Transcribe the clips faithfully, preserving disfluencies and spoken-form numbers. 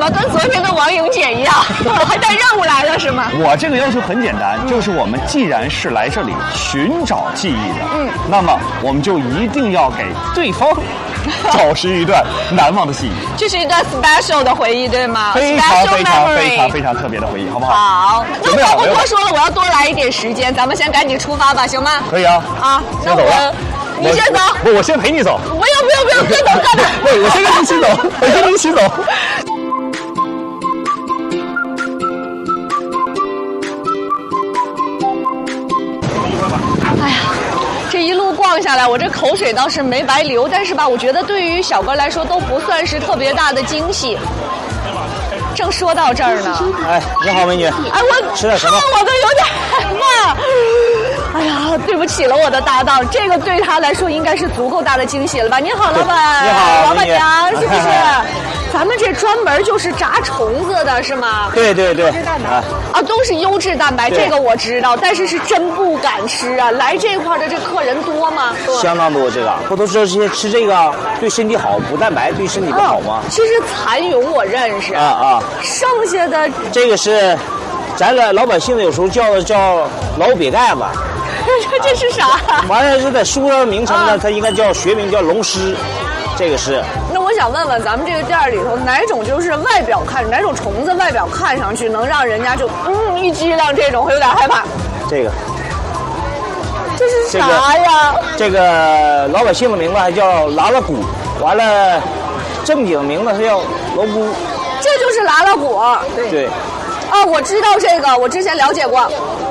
跟昨天的王莹姐一样，还带任务来了是吗？ 我这个要求很简单，嗯、就是我们既然是来这里寻找记忆的，嗯，那么我们就一定要给对方找寻一段难忘的记忆。 这是一段 special 的回忆，对吗？ 非常非常非常非常特别的回忆，好不好？ 好，那我不多说了，我要多来一点时间，咱们先赶紧出发吧，行吗？ 可以啊。 啊，那我。你先走， 不，我先陪你走。 不要不要不要，先走干嘛？ 不，我先跟你一起走，我先跟你一起走。 哎呀，这一路逛下来，我这口水倒是没白流，但是吧，我觉得对于小哥来说都不算是特别大的惊喜。正说到这儿呢， 哎，你好，美女。哎， 我吃点什么？ 我都有点害怕。哎呀，对不起了，我的搭档，这个对他来说应该是足够大的惊喜了吧？你好，老板。 你好， 老板娘，是不是？咱们这专门就是炸虫子的是吗？ 对对对。 啊啊，都是优质蛋白，这个我知道，但是是真不敢吃啊。来这块的这客人多吗？ 相当多，这个不都知道这些吃这个对身体好，补蛋白对身体不好吗？ 其实蚕蛹我认识啊啊， 剩下的这个是咱个老百姓有时候叫的叫老瘪盖子。 这是啥？ 完了是在书上名称呢，它应该叫学名叫龙虱，这个是。 那我想问问，咱们这个店里头哪种就是外表看哪种虫子外表看上去能让人家就嗯一激灵，这种会有点害怕。 这个。 这是啥呀？ 这个、这个老百姓的名字还叫拉拉鼓，完了正经名字是叫罗姑。 这就是拉拉鼓。 对。对。 啊，我知道这个，我之前了解过。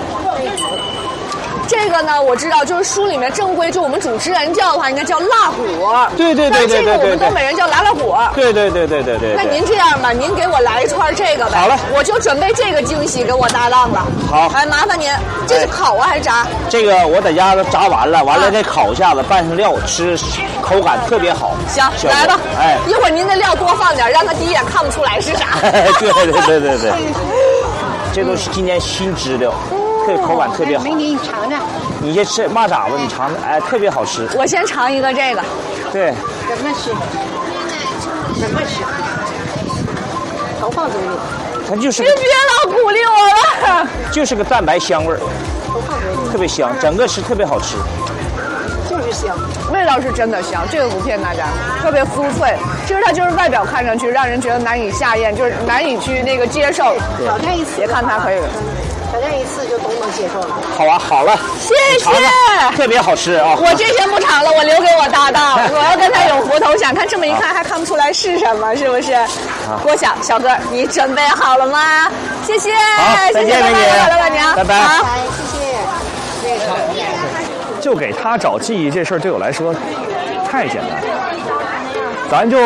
这个呢，我知道，就是书里面正规，就我们主持人叫的话，应该叫辣骨。 对对对对对对。 我们东北人叫拉拉骨。 对对对对对对。 那您这样吧，您给我来一串这个呗。 好嘞， 我就准备这个惊喜给我搭档了。 好。 哎，麻烦您，这是烤啊还是炸？ 这个我在家炸完了，完了再烤一下子，拌上料，吃口感特别好。 行，来吧。 哎， 一会儿您的料多放点，让他第一眼看不出来是啥。 对对对对对。这都是今年新知的。这口感特别好，美女，你尝尝。你先吃蚂蚱子，你尝尝，哎，特别好吃。 我先尝一个这个。 对。 怎么吃？怎么吃？头放嘴里。 它就是。 你别老鼓励我了。 就是个蛋白香味儿，特别香，整个吃特别好吃。 就是香， 味道是真的香，这个不骗大家，特别酥脆。其实它就是外表看上去让人觉得难以下咽，就是难以去那个接受。 挑战一次， 别看它可以。 挑战一次就都能接受了。 好啊，好了， 谢谢， 特别好吃啊！ 我这些不尝了，我留给我搭档，我要跟他有福头享。看这么一看还看不出来是什么，是不是？郭晓小哥，你准备好了吗？谢谢， 再见，美女， 老板娘， 拜拜， 好， 谢谢。 就给他找记忆这事儿对我来说太简单，咱就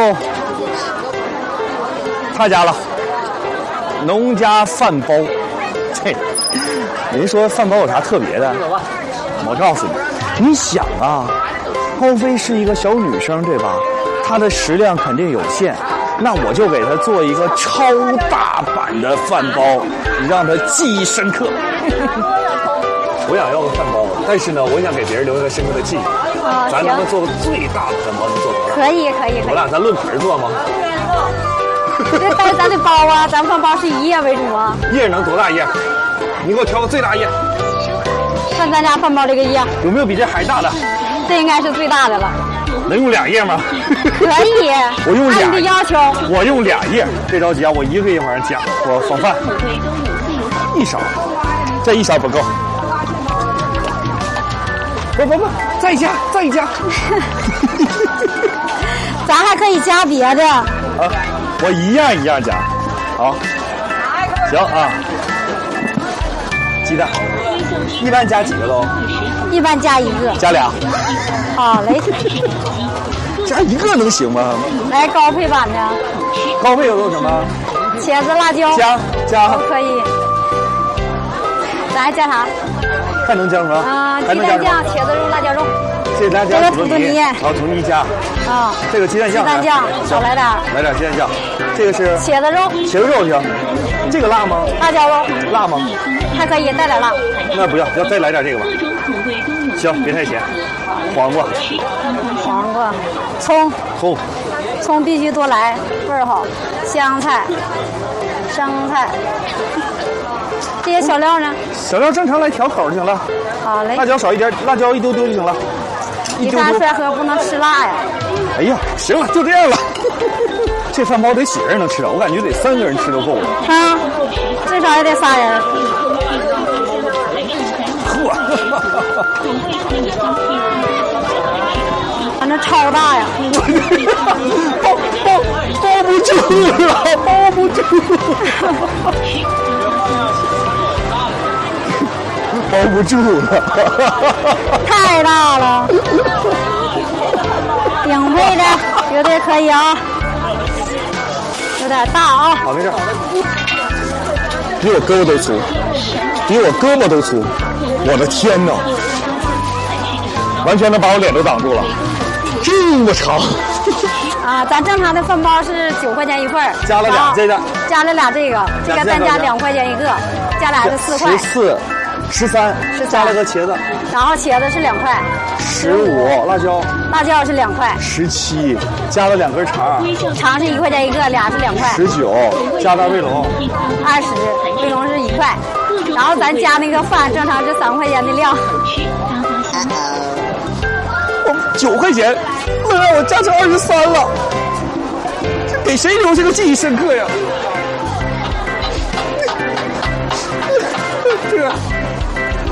他家了，农家饭包。嘿，您说饭包有啥特别的？我告诉你，你想啊，高飞是一个小女生，对吧？她的食量肯定有限，那我就给她做一个超大版的饭包，让她记忆深刻。我想要个饭包，但是呢，我想给别人留下深刻的记忆。 啊， 咱能不能做个最大的饭包？能做多少？ 可以，可以，可以。 我俩咱论盆做吗？ 这但是咱的包啊，咱饭包是以叶为主啊。 叶能多大叶？你给我挑个最大叶。 看咱家饭包这个叶， 有没有比这还大的？ 这应该是最大的了。 能用俩叶吗？ 可以。 我用俩。 按你的要求。 我用俩叶，别着急啊，我一个一会儿讲。我放饭，一勺，这一勺不够。不不不，再加再加。 咱还可以加别的。 啊，我一样一样加。好，行啊。鸡蛋，一般加几个都？ 一般加一个。 加俩。 好嘞。 加一个能行吗？ 来高配版的。 高配有有什么？ 茄子、辣椒。 加加。 可以。咱还加啥？ 还能加什么？ 啊，鸡蛋酱、茄子肉、辣椒肉。 这咱加土豆泥，好，土豆泥加。 啊， 这个鸡蛋酱。 鸡蛋酱少来点。 来点鸡蛋酱。这个是茄子肉。 茄子肉行。这个辣吗？ 辣椒肉。 辣吗？ 还可以带点辣。 那不要，要再来点这个吧。行，别太咸。黄瓜。 黄瓜。葱。 葱。 葱必须多来，味儿好。香菜、生菜，这些小料呢？ 小料正常来调口就行了。 好嘞。 辣椒少一点，辣椒一丢丢就行了。 你大帅哥不能吃辣呀。 哎呀，行了，就这样了。这饭包得几个人能吃到？我感觉得三个人吃都够了。 啊，最少也得仨人。 嚯！ 反正超大呀！ 包包包不住了，包不住了，包不住了， 太大了。顶配的绝对可以啊，有点大啊。 好，没事。比我胳膊都粗，比我胳膊都粗，我的天哪！完全能把我脸都挡住了，这么长。 啊，咱正常的饭包是九块钱一份儿， 加了俩这个， 加了俩这个，这个咱加两块钱一个，加俩是四块。 十四，十三，加了个茄子， 然后茄子是两块。 十五，辣椒， 辣椒是两块。 十七，加了两根肠， 肠是一块钱一个，俩是两块。 十九，加大卫龙， 二十，卫龙是一块。然后咱加那个饭，正常是三块钱的量。 九块钱，能让我加成二十三了，给谁留下个记忆深刻呀？这。